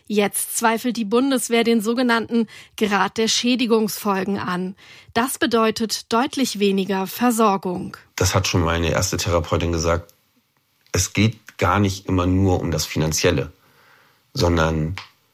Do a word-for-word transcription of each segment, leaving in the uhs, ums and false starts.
Jetzt zweifelt die Bundeswehr den sogenannten Grad der Schädigungsfolgen an. Das bedeutet deutlich weniger Versorgung. Das hat schon meine erste Therapeutin gesagt. Es geht gar nicht immer nur um das Finanzielle, sondern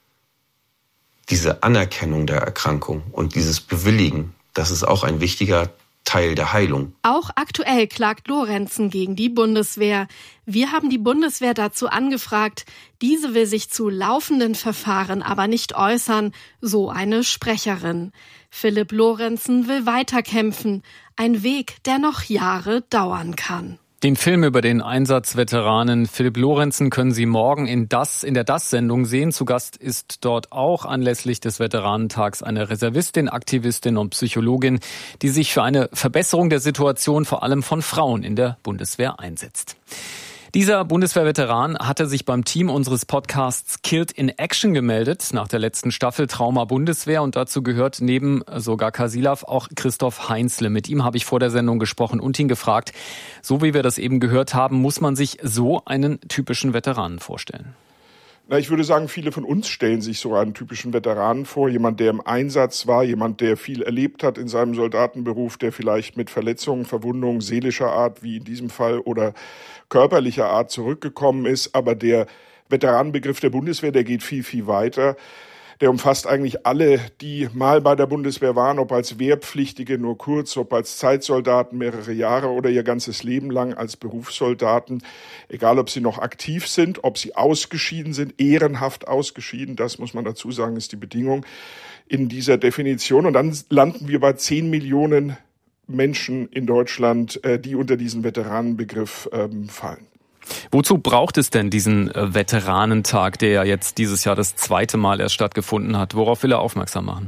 diese Anerkennung der Erkrankung und dieses Bewilligen, das ist auch ein wichtiger Teil der Heilung. Auch aktuell klagt Lorenzen gegen die Bundeswehr. Wir haben die Bundeswehr dazu angefragt. Diese will sich zu laufenden Verfahren aber nicht äußern, so eine Sprecherin. Philipp Lorenzen will weiterkämpfen. Ein Weg, der noch Jahre dauern kann. Den Film über den Einsatzveteranen Philipp Lorenzen können Sie morgen in das in der das-Sendung sehen. Zu Gast ist dort auch anlässlich des Veteranentags eine Reservistin, Aktivistin und Psychologin, die sich für eine Verbesserung der Situation vor allem von Frauen in der Bundeswehr einsetzt. Dieser Bundeswehrveteran hatte sich beim Team unseres Podcasts Killed in Action gemeldet nach der letzten Staffel Trauma Bundeswehr, und dazu gehört neben sogar Kasilav auch Christoph Heinzle. Mit ihm habe ich vor der Sendung gesprochen und ihn gefragt, so wie wir das eben gehört haben, muss man sich so einen typischen Veteranen vorstellen? Na, ich würde sagen, viele von uns stellen sich so einen typischen Veteranen vor. Jemand, der im Einsatz war, jemand, der viel erlebt hat in seinem Soldatenberuf, der vielleicht mit Verletzungen, Verwundungen seelischer Art, wie in diesem Fall, oder körperlicher Art zurückgekommen ist. Aber der Veteranenbegriff der Bundeswehr, der geht viel, viel weiter. Der umfasst eigentlich alle, die mal bei der Bundeswehr waren, ob als Wehrpflichtige nur kurz, ob als Zeitsoldaten mehrere Jahre oder ihr ganzes Leben lang als Berufssoldaten. Egal, ob sie noch aktiv sind, ob sie ausgeschieden sind, ehrenhaft ausgeschieden, das muss man dazu sagen, ist die Bedingung in dieser Definition. Und dann landen wir bei zehn Millionen Menschen in Deutschland, die unter diesen Veteranenbegriff fallen. Wozu braucht es denn diesen Veteranentag, der ja jetzt dieses Jahr das zweite Mal erst stattgefunden hat? Worauf will er aufmerksam machen?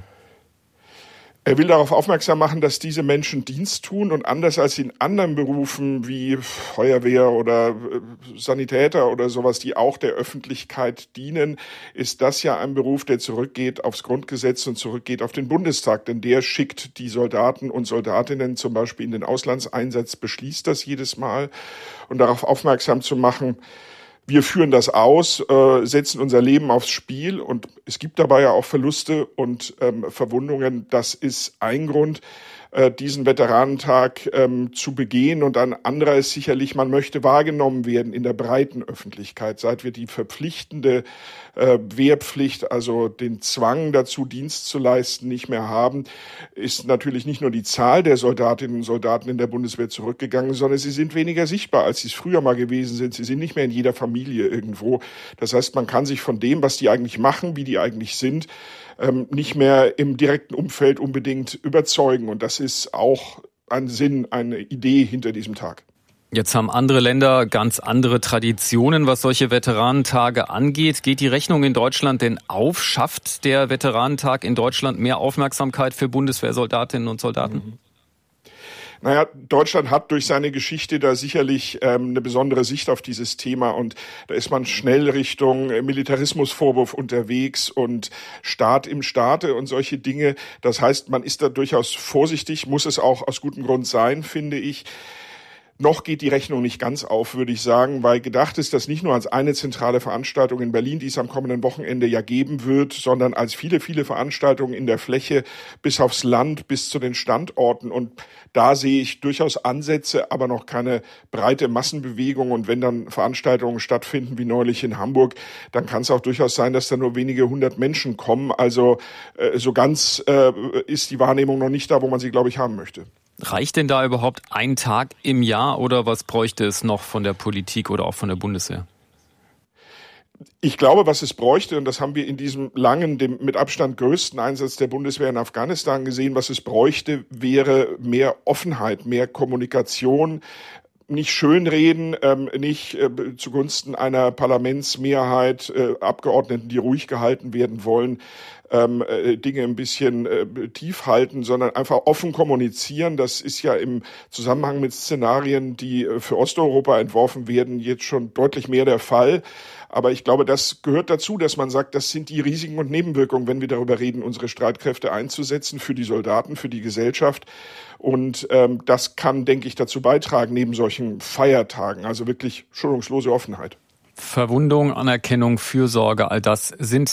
Er will darauf aufmerksam machen, dass diese Menschen Dienst tun und anders als in anderen Berufen wie Feuerwehr oder Sanitäter oder sowas, die auch der Öffentlichkeit dienen, ist das ja ein Beruf, der zurückgeht aufs Grundgesetz und zurückgeht auf den Bundestag. Denn der schickt die Soldaten und Soldatinnen zum Beispiel in den Auslandseinsatz, beschließt das jedes Mal. Und darauf aufmerksam zu machen, wir führen das aus, äh, setzen unser Leben aufs Spiel, und es gibt dabei ja auch Verluste und ähm, Verwundungen. Das ist ein Grund, äh, diesen Veteranentag ähm, zu begehen. Und ein anderer ist sicherlich, man möchte wahrgenommen werden in der breiten Öffentlichkeit. Seit wir die verpflichtende äh, Wehrpflicht, also den Zwang dazu, Dienst zu leisten, nicht mehr haben, ist natürlich nicht nur die Zahl der Soldatinnen und Soldaten in der Bundeswehr zurückgegangen, sondern sie sind weniger sichtbar, als sie es früher mal gewesen sind. Sie sind nicht mehr in jeder Familie irgendwo. Das heißt, man kann sich von dem, was die eigentlich machen, wie die eigentlich sind, ähm, nicht mehr im direkten Umfeld unbedingt überzeugen. Und das ist auch ein Sinn, eine Idee hinter diesem Tag. Jetzt haben andere Länder ganz andere Traditionen, was solche Veteranentage angeht. Geht die Rechnung in Deutschland denn auf? Schafft der Veteranentag in Deutschland mehr Aufmerksamkeit für Bundeswehrsoldatinnen und Soldaten? Mhm. Naja, Deutschland hat durch seine Geschichte da sicherlich ähm, eine besondere Sicht auf dieses Thema, und da ist man schnell Richtung Militarismusvorwurf unterwegs und Staat im Staate und solche Dinge. Das heißt, man ist da durchaus vorsichtig, muss es auch aus gutem Grund sein, finde ich. Noch geht die Rechnung nicht ganz auf, würde ich sagen, weil gedacht ist, dass nicht nur als eine zentrale Veranstaltung in Berlin, die es am kommenden Wochenende ja geben wird, sondern als viele, viele Veranstaltungen in der Fläche bis aufs Land, bis zu den Standorten. Und da sehe ich durchaus Ansätze, aber noch keine breite Massenbewegung. Und wenn dann Veranstaltungen stattfinden, wie neulich in Hamburg, dann kann es auch durchaus sein, dass da nur wenige hundert Menschen kommen. Also äh, so ganz äh, ist die Wahrnehmung noch nicht da, wo man sie, glaube ich, haben möchte. Reicht denn da überhaupt ein Tag im Jahr, oder was bräuchte es noch von der Politik oder auch von der Bundeswehr? Ich glaube, was es bräuchte, und das haben wir in diesem langen, dem mit Abstand größten Einsatz der Bundeswehr in Afghanistan gesehen, was es bräuchte, wäre mehr Offenheit, mehr Kommunikation. Nicht schönreden, ähm, nicht äh, zugunsten einer Parlamentsmehrheit, äh, Abgeordneten, die ruhig gehalten werden wollen, ähm, äh, Dinge ein bisschen äh, tief halten, sondern einfach offen kommunizieren. Das ist ja im Zusammenhang mit Szenarien, die äh, für Osteuropa entworfen werden, jetzt schon deutlich mehr der Fall. Aber ich glaube, das gehört dazu, dass man sagt, das sind die Risiken und Nebenwirkungen, wenn wir darüber reden, unsere Streitkräfte einzusetzen für die Soldaten, für die Gesellschaft. Und ähm, das kann, denke ich, dazu beitragen, neben solchen Feiertagen, also wirklich schonungslose Offenheit. Verwundung, Anerkennung, Fürsorge, all das sind